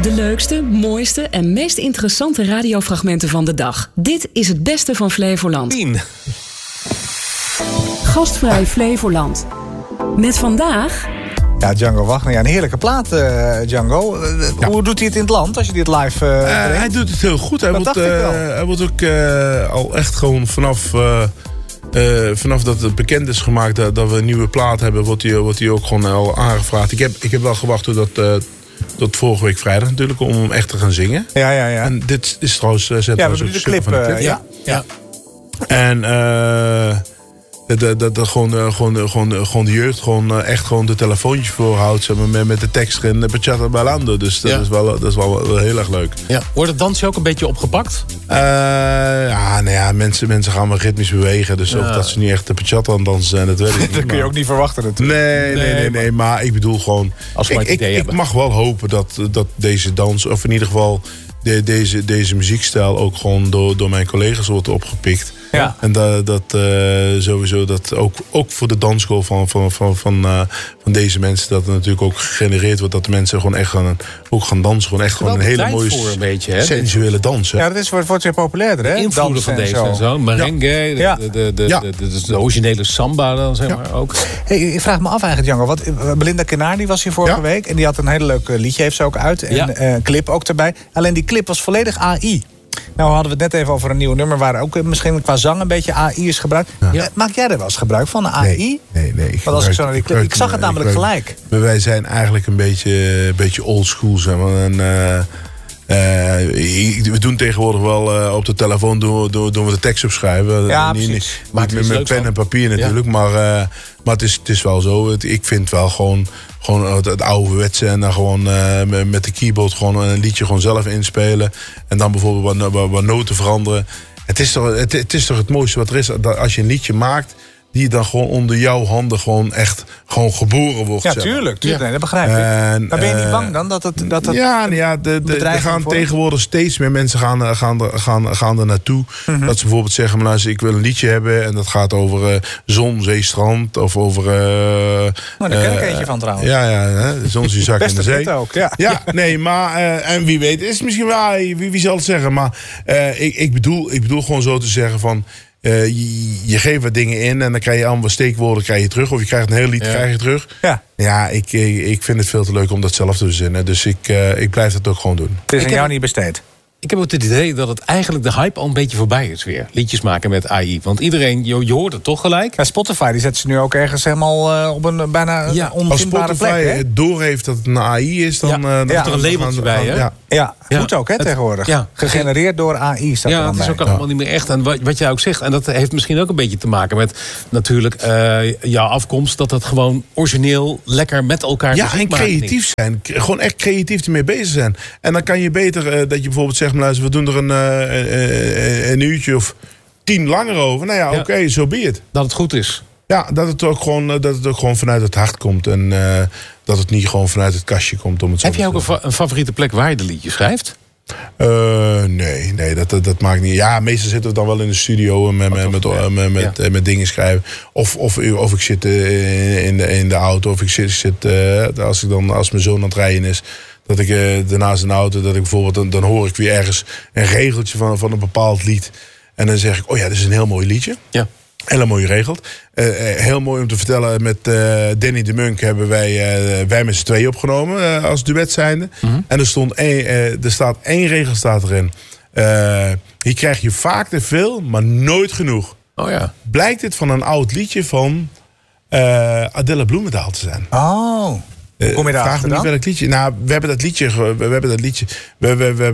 De leukste, mooiste en meest interessante radiofragmenten van de dag. Dit is het beste van Flevoland. 10. Gastvrij Flevoland. Met vandaag... Ja, Django Wagner. Ja, een heerlijke plaat, Django. Hoe doet hij het in het land als je dit live brengt? Hij doet het heel goed. Hij wordt ook al echt gewoon vanaf dat het bekend is gemaakt dat we een nieuwe plaat hebben, wordt hij ook gewoon al aangevraagd. Ik heb wel gewacht tot vorige week vrijdag natuurlijk, om hem echt te gaan zingen. Ja. En dit is trouwens... we hebben nu de clip. Ja. En dat gewoon de jeugd echt de telefoontjes voorhoudt, zeg maar, met de tekst erin, Bachata Bailando. Dus dat is wel heel erg leuk. Ja. Wordt het dansje ook een beetje opgepakt? Mensen gaan wel ritmisch bewegen. Dus of dat ze niet echt de bachata aan het dansen zijn, dat weet ik niet. Dat kun je ook niet verwachten natuurlijk. Nee, maar ik bedoel gewoon... Ik mag wel hopen dat deze dans, of in ieder geval deze muziekstijl, ook gewoon door mijn collega's wordt opgepikt. Ja. En dat sowieso dat ook voor de dansschool van deze mensen, dat er natuurlijk ook gegenereerd wordt dat de mensen gewoon echt gaan dansen. Gewoon echt gewoon een hele mooie sensuele dans. Hè? Ja, dat wordt weer populairder, hè? Invloeden van deze en zo. Merengue, de originele samba dan, zeg maar ook. Hey, ik vraag me af eigenlijk, Django. Belinda Kennar, die was hier vorige week. En die had een hele leuk liedje, heeft ze ook uit. En een clip ook erbij. Alleen die clip was volledig AI. Nou hadden we het net even over een nieuw nummer waar ook misschien qua zang een beetje AI is gebruikt. Ja. Maak jij er wel eens gebruik van, AI? Nee. Want als ik zo naar die clip... Ik zag het namelijk gelijk. Maar wij zijn eigenlijk een beetje old school, zeg maar. En, we doen tegenwoordig wel op de telefoon doen we de tekst opschrijven. Ja, precies. Met pen en papier natuurlijk. Maar het is wel zo. Ik vind wel gewoon het ouderwetse en dan gewoon met de keyboard gewoon een liedje gewoon zelf inspelen. En dan bijvoorbeeld wat noten veranderen. Het is toch het mooiste wat er is. Dat als je een liedje maakt, die dan gewoon onder jouw handen gewoon echt gewoon geboren wordt. Ja, tuurlijk. Nee, dat begrijp ik. Maar ben je niet bang dan dat het er gaan tegenwoordig steeds meer mensen gaan er naartoe. Mm-hmm. Dat ze bijvoorbeeld zeggen, maar luister, ik wil een liedje hebben en dat gaat over zon, zee, strand of over... daar ken ik eentje van trouwens. Ja, zon, zee, zak in de zee. Ook, nee, maar en wie weet is het misschien wel, wie zal het zeggen, maar ik bedoel gewoon zo te zeggen van... Je geeft wat dingen in en dan krijg je allemaal steekwoorden terug. Of je krijgt een heel lied krijg je terug. Ja, ik vind het veel te leuk om dat zelf te verzinnen. Dus ik blijf dat ook gewoon doen. Het is aan jou niet besteed. Ik heb ook het idee dat het eigenlijk de hype al een beetje voorbij is weer. Liedjes maken met AI. Want iedereen, je hoort het toch gelijk. Ja, Spotify die zet ze nu ook ergens helemaal op een bijna onvindbare plek. Als Spotify doorheeft dat het een AI is, dan moet er een labeltje bij, hè? Ja, moet ook, hè, tegenwoordig. Ja. Gegenereerd door AI staat er dan bij. Het is ook allemaal niet meer echt. En wat jij ook zegt, en dat heeft misschien ook een beetje te maken met natuurlijk jouw afkomst, dat het gewoon origineel lekker met elkaar en creatief zijn. Gewoon echt creatief ermee bezig zijn. En dan kan je beter dat je bijvoorbeeld zegt, luister, we doen er een uurtje of 10 langer over. Nou ja, oké, zo be it. Dat het goed is. Ja, dat het ook gewoon vanuit het hart komt. En dat het niet gewoon vanuit het kastje komt. Heb jij ook een favoriete plek waar je de liedjes schrijft? Nee, dat maakt niet. Ja, meestal zitten we dan wel in de studio met dingen schrijven. Of ik zit in de auto. Of ik zit als mijn zoon aan het rijden is. Dat ik daarnaast in de auto, dat ik bijvoorbeeld, dan hoor ik weer ergens een regeltje van een bepaald lied. En dan zeg ik, oh ja, dat is een heel mooi liedje. Ja. Heel mooi geregeld. Heel mooi om te vertellen, met Danny de Munk hebben wij met z'n tweeën opgenomen als duet zijnde. Mm-hmm. En er staat één regel staat erin. Hier krijg je vaak te veel, maar nooit genoeg. Oh ja. Blijkt het van een oud liedje van Adele Bloemendaal te zijn. Oh. Hoe kom je daar achter dan? Welk liedje? Nou, we hebben dat liedje. We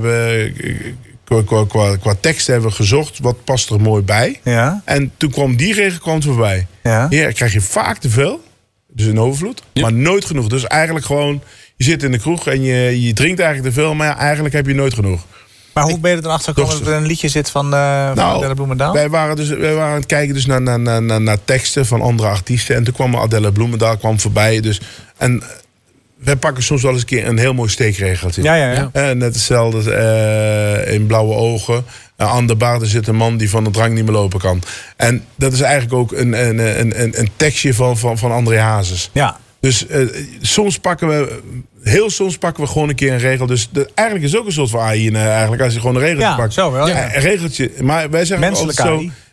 hebben qua tekst hebben we gezocht. Wat past er mooi bij? Ja. En toen kwam die regel voorbij. Ja. Hier krijg je vaak te veel. Dus in overvloed. Ja. Maar nooit genoeg. Dus eigenlijk gewoon, je zit in de kroeg en je drinkt eigenlijk te veel. Maar eigenlijk heb je nooit genoeg. Maar hoe ben je er dan achter gekomen dat er een liedje zit van Adele Bloemendaal? Wij waren aan het kijken dus naar teksten van andere artiesten. En toen kwam Adele Bloemendaal voorbij. Dus, en wij pakken soms wel eens een keer een heel mooi steekregeltje. Ja. Net hetzelfde in Blauwe Ogen. Aan de baard zit een man die van de drank niet meer lopen kan. En dat is eigenlijk ook een tekstje van André Hazes. Ja. Dus soms pakken we heel soms pakken we gewoon een keer een regel. Dus eigenlijk is het ook een soort van AI eigenlijk. Als je gewoon een regeltje pakt. Zo wel. Ja. Een regeltje. Maar wij zeggen menselijke altijd AI.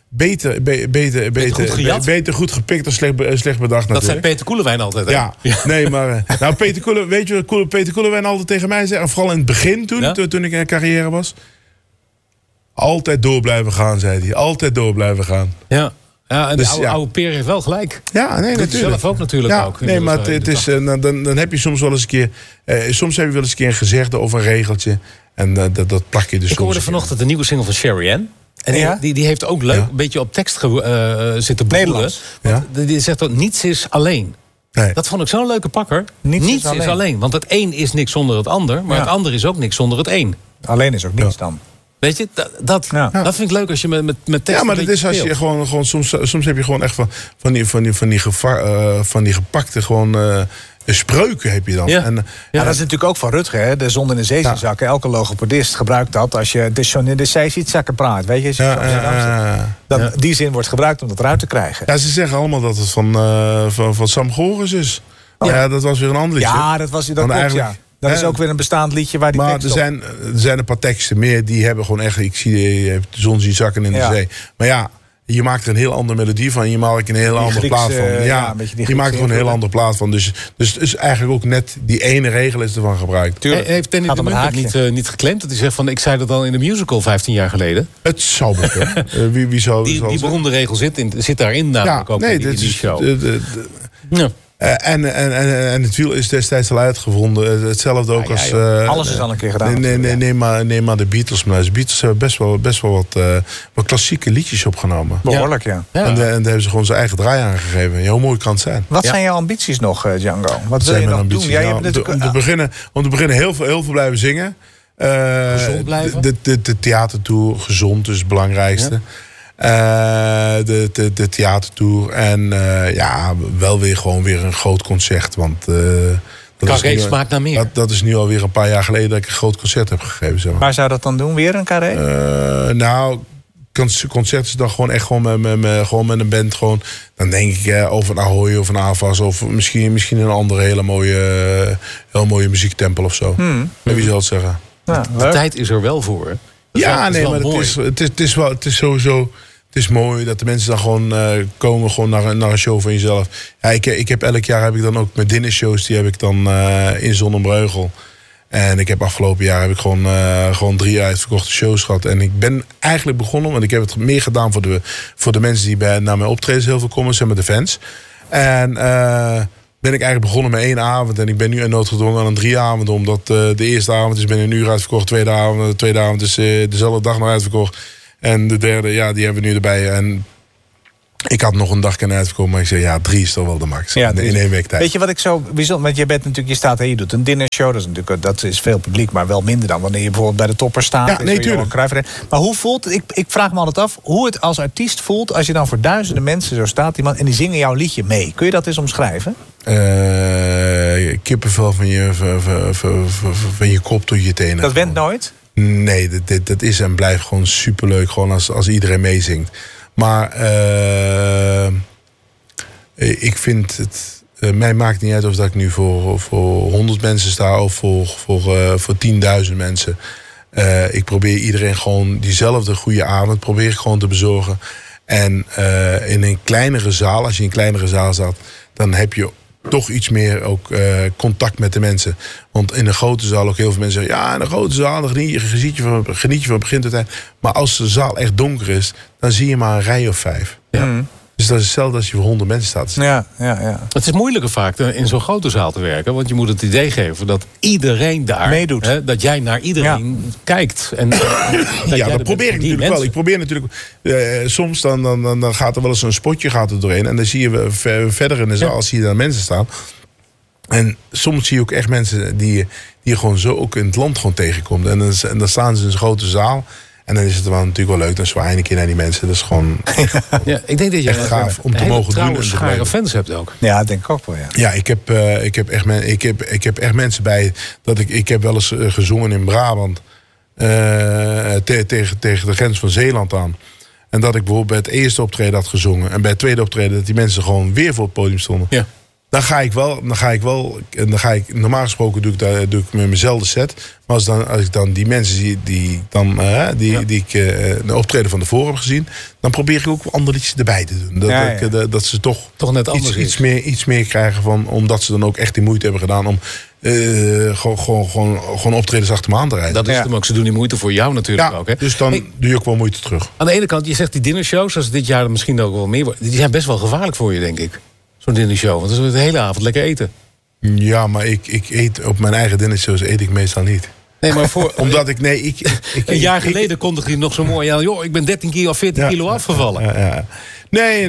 Beter goed gepikt dan slecht bedacht natuurlijk. Dat zei Peter Koelewijn altijd. Hè? Ja. Nee, maar Peter Koelewijn, weet je wat Peter Koelewijn altijd tegen mij zei? Vooral in het begin toen ik in carrière was. Altijd door blijven gaan, zei hij. Altijd door blijven gaan. Ja. Ja, en dus, de oude Peer heeft wel gelijk. Ja, nee, natuurlijk. Zelf ook natuurlijk ook. Nee, maar het is, dan heb je soms wel eens een keer... soms heb je wel eens een keer een gezegde of een regeltje. En dat plak je dus. Ik hoorde vanochtend de nieuwe single van Sherry Ann. En die heeft ook leuk een beetje op tekst zitten boeren. Ja. Die zegt dat niets is alleen. Nee. Dat vond ik zo'n leuke pakker. Niets is alleen. Want het een is niks zonder het ander. Maar het ander is ook niks zonder het een. Alleen is ook niets dan. Weet je, dat vind ik leuk als je met tekst. Ja, maar dat is als je gewoon soms heb je gewoon echt van die gepakte spreuken heb je dan. Ja. Dat is natuurlijk ook van Rutger, hè? De zon in de zee zakken. Elke logopedist gebruikt dat als je de zon in de zee ziet zakken praat. Weet je, die zin wordt gebruikt om dat eruit te krijgen. Ja, ze zeggen allemaal dat het van Sam Goris is. Ja, dat was weer een ander liedje. Ja, dat klopt, ja. Dat is ook weer een bestaand liedje waar die tekst er zijn een paar teksten meer die hebben gewoon echt... Je hebt de zon zien zakken in de zee. Maar ja, je maakt er een heel andere melodie van. Je maakt er een heel andere plaat van. Je maakt er gewoon een heel andere plaat van. Dus het is eigenlijk ook net die ene regel is ervan gebruikt. Heeft Danny de Munt niet geclaimd? Dat hij zegt van, ik zei dat al in de musical 15 jaar geleden. Het zou bekend. Wie zou die beroemde regel zit daarin namelijk ook in die show. En het wiel is destijds al uitgevonden. Hetzelfde ook als... alles is al een keer gedaan. Neem maar de Beatles. Maar de Beatles hebben best wel wat klassieke liedjes opgenomen. Behoorlijk, ja. En daar hebben ze gewoon zijn eigen draai aan gegeven. Hoe mooi kan het zijn. Wat zijn jouw ambities nog, Django? Wat wil je nog doen? Om te beginnen heel veel blijven zingen. Gezond blijven? De theatertour, gezond is het belangrijkste. Ja. De theatertour. En wel weer een groot concert. Want Carré smaakt naar meer. Dat is nu alweer een paar jaar geleden dat ik een groot concert heb gegeven. Zeg maar. Waar zou dat dan doen? Weer een Carré? Concert is dan gewoon echt met een band. Dan denk ik over een Ahoy of een Avas. Of misschien een andere heel mooie muziektempel of zo. Wie zal het zeggen? Ja, de tijd is er wel voor. Maar het is sowieso... Het is mooi dat de mensen dan gewoon komen naar een show van jezelf. Ja, ik heb elk jaar dan ook mijn dinnershows, die heb ik dan in Zonnebreugel. En ik heb afgelopen jaar gewoon 3 uitverkochte shows gehad. En ik ben eigenlijk begonnen, want ik heb het meer gedaan voor de mensen die naar mijn optredens heel veel komen, zeg maar de fans. En ben ik eigenlijk begonnen met 1 avond. En ik ben nu noodgedwongen aan 3 avonden. Omdat de eerste avond is binnen een uur uitverkocht. De tweede avond is dezelfde dag nog uitverkocht. En de derde, die hebben we nu erbij. En ik had nog een dag kunnen uitkomen, maar ik zei 3 is toch wel de max. In 1 week tijd. Weet je wat ik zo bijzonder... Want je doet een dinnershow, dat is veel publiek, maar wel minder dan wanneer je bijvoorbeeld bij de Topper staat. Ja, nee, tuurlijk. Maar hoe voelt... Ik vraag me altijd af hoe het als artiest voelt als je dan voor duizenden mensen zo staat en die zingen jouw liedje mee. Kun je dat eens omschrijven? Kippenvel van je kop tot je tenen. Dat went nooit? Nee, dat is en blijft gewoon superleuk. Gewoon als iedereen meezingt. Maar ik vind het... mij maakt niet uit of dat ik nu voor 100 mensen sta of voor 10.000 mensen. Ik probeer iedereen gewoon diezelfde goede avond probeer ik gewoon te bezorgen. En in een kleinere zaal, als je in een kleinere zaal zat, dan heb je toch iets meer ook contact met de mensen. Want in een grote zaal ook heel veel mensen zeggen... ja, in een grote zaal geniet je van begin tot eind. Maar als de zaal echt donker is, dan zie je maar een rij of 5. Ja. Dus dat is hetzelfde als je voor 100 mensen staat. Ja. Het is moeilijker vaak in zo'n grote zaal te werken. Want je moet het idee geven dat iedereen daar meedoet. Dat jij naar iedereen kijkt. En, dat probeer ik natuurlijk wel. Ik probeer natuurlijk... soms dan gaat er wel eens een spotje doorheen. En dan zie je verder in de zaal zie je daar mensen staan. En soms zie je ook echt mensen die je gewoon zo ook in het land gewoon tegenkomt. En dan staan ze in een grote zaal... En dan is het wel natuurlijk wel leuk. Dan zwaai je een keer naar die mensen. Dat is gewoon ik denk dat je echt gaaf om te mogen doen. En schare fans hebt ook. Ja, denk ik ook wel, ja. Ja, ik heb echt mensen bij. Ik heb wel eens gezongen in Brabant. Tegen de grens van Zeeland aan. En dat ik bijvoorbeeld bij het eerste optreden had gezongen. En bij het tweede optreden dat die mensen gewoon weer voor het podium stonden. Ja. Dan ga ik normaal gesproken doe ik met mezelf de set. Maar als ik dan die mensen zie die ik een optreden van tevoren heb gezien, dan probeer ik ook andere liedjes erbij te doen. Dat ze toch net anders iets meer krijgen van, omdat ze dan ook echt die moeite hebben gedaan om gewoon optredens achter me aan te rijden. Dat is het ook. Ze doen die moeite voor jou natuurlijk ook. Hè? Dus dan doe je ook wel moeite terug. Aan de ene kant, je zegt die dinnershows, zoals dit jaar misschien ook wel meer wordt, die zijn best wel gevaarlijk voor je, denk ik. Zo'n dinnershow, want dat is de hele avond lekker eten. Ja, maar ik eet op mijn eigen dinnershows eet ik meestal niet. Nee, maar omdat ik een jaar geleden kondigde hij nog zo mooi aan. Joh, ik ben 13 kilo of 14 kilo afgevallen. Ja. Nee,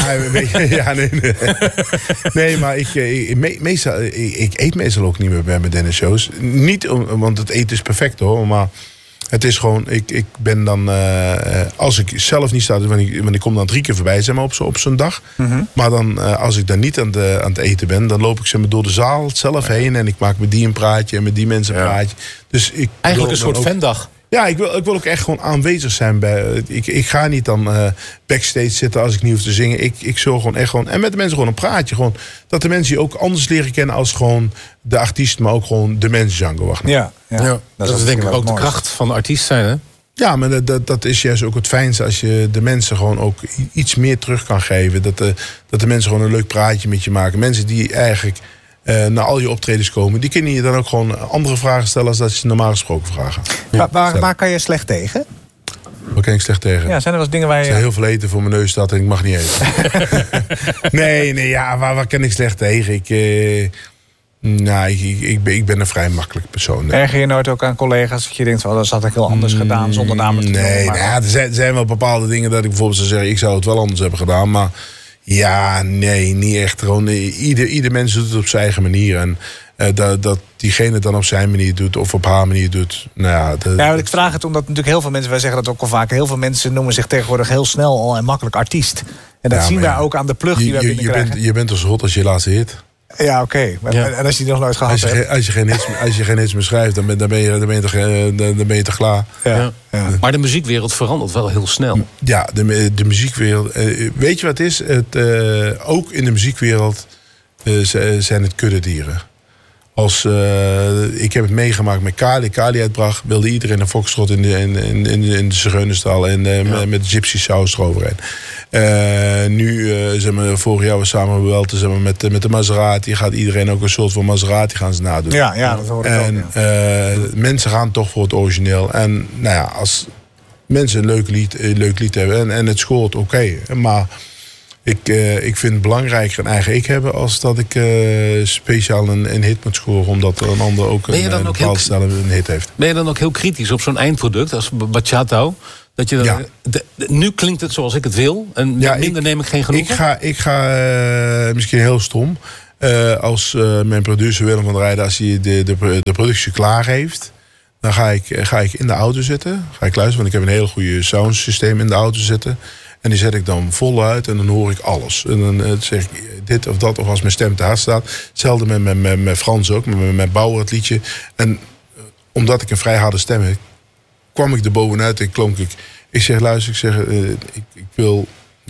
maar ik eet meestal ook niet meer bij mijn dinnershows. Niet want het eten is perfect hoor, maar het is gewoon, ik ben dan, als ik zelf niet sta, want ik kom dan 3 keer voorbij, zeg maar, op zo'n dag. Mm-hmm. Maar dan, als ik dan niet aan het eten ben, dan loop ik zeg maar, door de zaal zelf heen en ik maak met die een praatje en met die mensen een praatje. Dus eigenlijk een soort fandag. Ja, ik wil ook echt gewoon aanwezig zijn bij. Ik ga niet dan backstage zitten als ik niet hoef te zingen. Ik zorg gewoon echt gewoon. En met de mensen gewoon een praatje. Gewoon, dat de mensen je ook anders leren kennen als gewoon de artiest, maar ook gewoon de mensen, Django Wagner. Ja. Dat is denk ik ook de kracht van de artiest zijn, hè? Ja, maar dat is juist ook het fijnste als je de mensen gewoon ook iets meer terug kan geven. Dat de mensen gewoon een leuk praatje met je maken. Mensen die eigenlijk naar al je optredens komen, die kunnen je dan ook gewoon andere vragen stellen als dat ze normaal gesproken vragen. Ja. Waar kan je slecht tegen? Waar kan ik slecht tegen? Ja, zijn er wel eens dingen waar je... Er zijn heel veel eten voor mijn neus staat en ik mag niet eten. Waar kan ik slecht tegen? Ik ben een vrij makkelijk persoon. Nee. Erger je nooit ook aan collega's dat je denkt, dat had ik heel anders gedaan zonder namen te noemen? Nee, er zijn wel bepaalde dingen dat ik bijvoorbeeld zou zeggen, ik zou het wel anders hebben gedaan, maar ja, nee, niet echt. Gewoon, ieder mens doet het op zijn eigen manier. En dat diegene dan op zijn manier doet of op haar manier doet. Nou ja, ik vraag het omdat natuurlijk heel veel mensen, wij zeggen dat ook al vaak, heel veel mensen noemen zich tegenwoordig heel snel al en makkelijk artiest. En dat zien wij ook aan de plug die wij binnenkrijgen. Je bent dus hot als je laatste hit. Ja, oké. En als je die nog nooit gehad hebt. Als je geen hits meer schrijft, dan ben je te klaar. Ja. Maar de muziekwereld verandert wel heel snel. Ja, de muziekwereld. Weet je wat het is? Ook in de muziekwereld zijn het kuddedieren. Ik heb het meegemaakt met Kali. Kali uitbracht, wilde iedereen een foxtrot in de Zigeunerstal en met gypsy saus eroverheen. Vorig jaar we samen gebeld, met de Maserati gaat iedereen ook een soort van Maserati gaan ze nadoen. Ja, dat hoor ik ook. Mensen gaan toch voor het origineel. En nou ja, als mensen een leuk lied hebben en het scoort, oké. Maar ik vind het belangrijker een eigen ik hebben als dat ik speciaal een hit moet scoren, omdat een ander ook een bepaald stijl een hit heeft. Ben je dan ook heel kritisch op zo'n eindproduct als Bachata? Dat je dan, nu klinkt het zoals ik het wil en minder neem ik geen genoegen? Ik ga misschien heel stom. Als mijn producer Willem van der Rijden, als hij de productie klaar heeft, dan ga ik in de auto zitten. Ga ik luisteren, want ik heb een hele goede soundsysteem in de auto zitten. En die zet ik dan voluit en dan hoor ik alles. En dan zeg ik dit of dat, of als mijn stem te hard staat. Hetzelfde met Frans ook, met Bauer het liedje. En omdat ik een vrij harde stem heb, kwam ik er bovenuit en klonk ik. Ik zeg, luister, ik wil,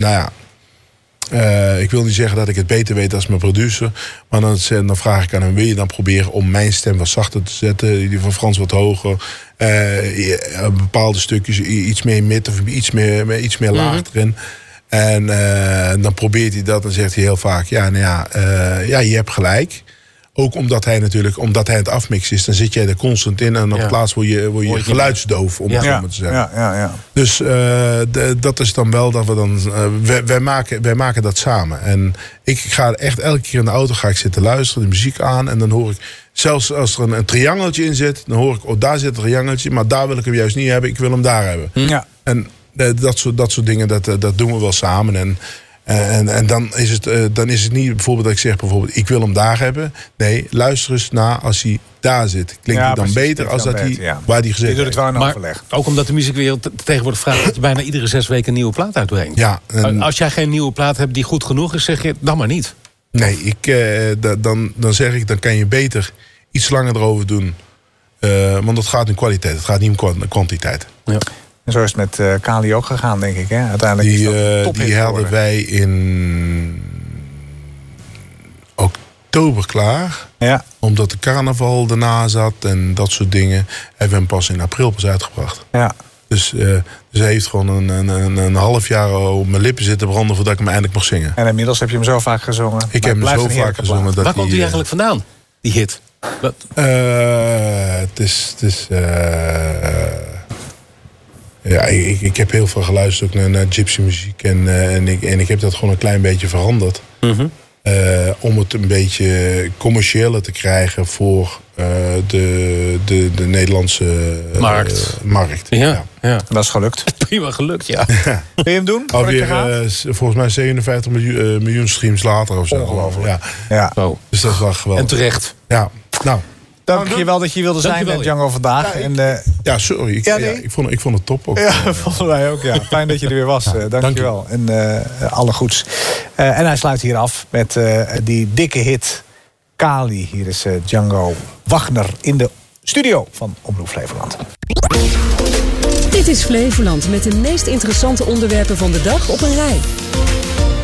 ik wil niet zeggen dat ik het beter weet als mijn producer. Maar dan vraag ik aan hem, wil je dan proberen om mijn stem wat zachter te zetten? Die van Frans wat hoger. Bepaalde stukjes iets meer mid of iets meer laag erin. En dan probeert hij dat en zegt hij heel vaak, je hebt gelijk. Ook omdat hij het afmix is, dan zit jij er constant in. En op het laatst word je geluidsdoof, om het zo maar te zeggen. Ja. Dus dat is dan wel dat we dan. Wij maken dat samen. En ik ga echt elke keer in de auto zitten luisteren, de muziek aan. En dan hoor ik, zelfs als er een triangeltje in zit, dan hoor ik, daar zit een triangeltje, maar daar wil ik hem juist niet hebben. Ik wil hem daar hebben. Ja. En dat soort dingen, dat doen we wel samen. En dan is het niet bijvoorbeeld dat ik zeg, ik wil hem daar hebben. Nee, luister eens naar als hij daar zit. Klinkt hij dan beter als dat hij waar hij gezeten heeft. Je doet het wel in overleg. Ook omdat de muziekwereld tegenwoordig vraagt dat je bijna iedere 6 weken een nieuwe plaat uitbrengt. Ja, als jij geen nieuwe plaat hebt die goed genoeg is, zeg je dan maar niet. Nee, dan zeg ik, dan kan je beter iets langer erover doen. Want het gaat om kwaliteit, het gaat niet om kwantiteit. Ja. En zo is het met Kali ook gegaan, denk ik. Hè? Uiteindelijk die hadden wij in oktober klaar. Ja. Omdat de carnaval erna zat en dat soort dingen. Hebben we hem pas in april uitgebracht. Ja. Dus hij heeft gewoon een half jaar op mijn lippen zitten branden voordat ik hem eindelijk mag zingen. En inmiddels heb je hem zo vaak gezongen. Ik heb hem zo vaak gezongen. Waar komt hij eigenlijk vandaan, die hit? Het is ja, ik heb heel veel geluisterd ook naar gypsy muziek. En ik heb dat gewoon een klein beetje veranderd. Mm-hmm. Om het een beetje commerciëler te krijgen voor de Nederlandse markt. Ja. Dat is gelukt. Prima gelukt, ja. Wil je hem doen? Alweer volgens mij 57 miljoen streams later of zo. Ongelooflijk. Ja. Oh. Dus dat is wel geweldig. En terecht. Ja, nou. Dank je wel dat je wilde zijn met Django vandaag. Ja, sorry. Ik vond het top ook. Ja, vonden wij ook. Ja. Fijn dat je er weer was. Dank je wel. En alle goeds. En hij sluit hier af met die dikke hit Kali. Hier is Django Wagner in de studio van Omroep Flevoland. Dit is Flevoland met de meest interessante onderwerpen van de dag op een rij.